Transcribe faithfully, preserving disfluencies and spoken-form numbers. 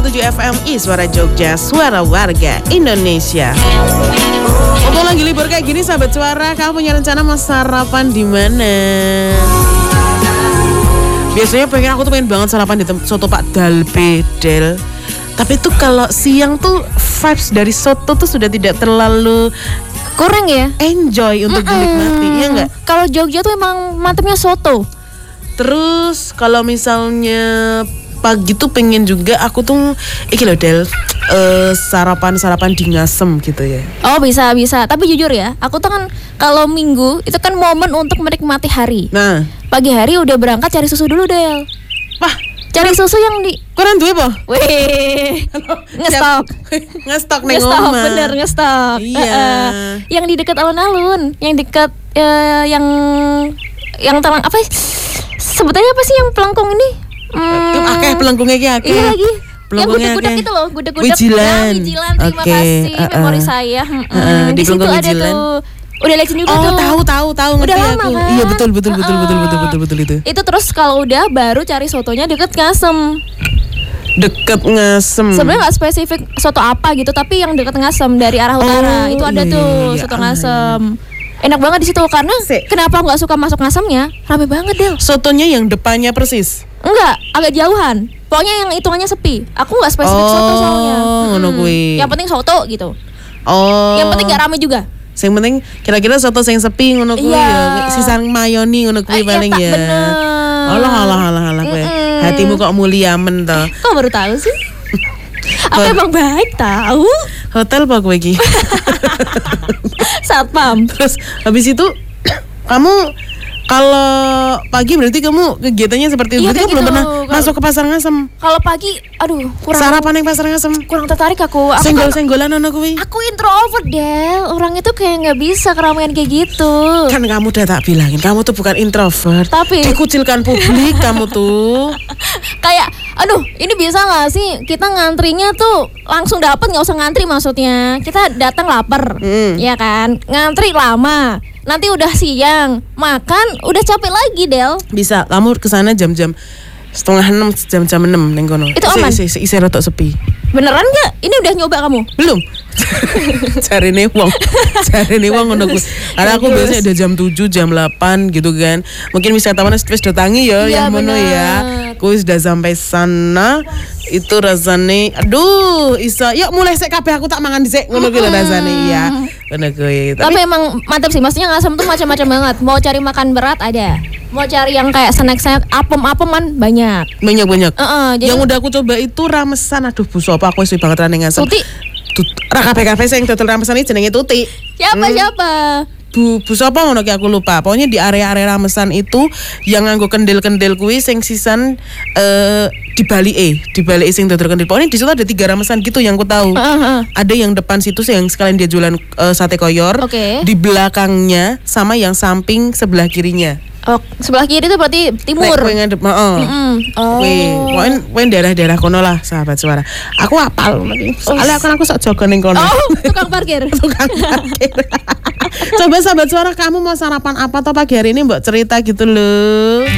tujuh F M I Suara Jogja, suara warga Indonesia. Waktu lagi libur kayak gini sahabat suara, kamu punya rencana mau sarapan di mana? Biasanya pengen aku tuh pengen banget sarapan di tem- soto Pak Dalbedel. Tapi tuh kalau siang tuh vibes dari soto tuh sudah tidak terlalu kurang ya, enjoy untuk Mm-mm. dinikmati, ya enggak? Kalau Jogja tuh emang mantepnya soto. Terus kalau misalnya pagi tuh pengen juga aku tuh iki loh Del, uh, sarapan-sarapan di Ngasem gitu ya. Oh bisa bisa, tapi jujur ya, aku tuh kan kalau minggu itu kan momen untuk menikmati hari. Nah, Pagi hari udah berangkat cari susu dulu Del. wah, Cari susu yang di kurang duwe po? Wih, ngestok. Ngestok ning Ngestok, omah. bener ngestok. Iya. Uh-uh. Yang di dekat alun-alun, yang dekat uh, yang yang terang apa? Sebutannya apa sih yang pelengkung ini? Hmm. Hmm, Akeh pelengkungnya iki akeh. Iya lagi. Yang Pelengkungnya gudeg-gudeg akeh. itu loh, gudeg-gudeg. Wijilan. Nah, Wijilan, terima Oke, kasih uh-uh. memori saya. Hmm, Uh-uh, di di situ pelengkung ada Wijilan. tuh. Udah legend juga Oh, tuh. tahu tahu tahu ngerti Udah lama aku. kan? Iya betul betul betul Uh-uh. betul betul betul betul itu. Itu terus kalau udah baru cari sotonya deket Ngasem. Deket Ngasem. Sebenarnya nggak spesifik soto apa gitu, tapi yang deket Ngasem dari arah utara Oh, itu ada iya, tuh iya, soto iya. Ngasem. Enak banget di situ karena Sik. kenapa nggak suka masuk Ngasemnya? Rame banget Del. Sotonya yang depannya persis. Enggak, agak jauhan. Pokoknya yang hitungannya sepi. Aku nggak spesifik Oh, soto soalnya. ngono kuwi. Yang penting soto gitu. Oh. Yang penting nggak rame juga. Sing penting kira-kira soto sing sepi ngono kuwi Iya. ya. Sisang mayoni ngono kuwi Eh, iya, paling tak, ya. bener. Allah Allah Allah Allah kowe. Mm-mm. Hatimu kok mulia men to. Kok baru tahu sih? Aku emang baik tahu. Hotel apa kowe iki? Satpam. Terus habis itu kamu kalau pagi berarti kamu kegiatannya seperti itu. Iya, Berarti kayak kamu belum gitu. pernah Kalau- masuk ke pasar Ngasem. Kalau pagi, aduh kurang Sarapan yang pasar Ngasem. kurang tertarik aku. Aku kan- Senggol-senggolan ono kuwi. Aku introvert Del. Orang itu kayak nggak bisa keramaian kayak gitu. Kan kamu udah tak bilangin, kamu tuh bukan introvert. Tapi- dikucilkan publik kamu tuh. Kayak, aduh, ini bisa nggak sih kita ngantrinya tuh langsung dapet, nggak usah ngantri maksudnya. Kita datang lapar, Mm. ya kan? Ngantri lama. Nanti udah siang, makan, udah capek lagi Del. Bisa, kamu kesana jam-jam setengah enam, jam-jam enam neng kono. Itu aman? Si, si, si, isi rotok sepi. Beneran nggak? Ini udah nyoba kamu? Belum. Cari nih wong. Cari nih wong ngono kuwi. Karena aku biasanya udah jam tujuh, jam delapan gitu kan. Mungkin wisatawan wis datangi ya Iya, yang mono bener. ya. Aku sudah sampai sana. Itu rasane aduh, iso. Yuk mulai sik kabeh aku tak mangan dhisik ngono kuwi lho rasane ya. Ngono kuwi. Tapi, emang mantap sih, maksudnya Ngasem tuh macam-macam banget. Mau cari makan berat ada, mau cari yang kayak snack-snack apem-apeman banyak. banyak-banyak. Uh-uh, jadi- Yang udah aku coba itu ramesan. Aduh, buso apa aku suwi banget rane Ngasem. Tuti, Tut, ra kabeh-kabeh sing dodol ramesan iki jenenge Tuti. siapa siapa? Bu, bu sapa ngono ki aku lupa. Pokoknya di area-area ramesan itu yang nganggo kendil-kendil kuwi sing sisan eh di Bali e, di Bali sing dodol kendil. Pokoknya di situ ada tiga ramesan gitu yang aku tahu. Uh-huh. Ada yang depan situ yang sekalian dia jualan eh, sate koyor. Oke. Di belakangnya sama yang samping sebelah kirinya. Oh, sebelah kiri itu berarti timur. Nek kowe ngadep, heeh. Mm-mm. Kuwi, pokoknya kowe daerah-daerah kono lah, sahabat suara. Aku apal lagi. Soalnya aku aku sok jaga ning kono. Oh, tukang parkir. Tukang parkir. Coba sahabat suara, kamu mau sarapan apa toh pagi hari ini mbok cerita gitu loh.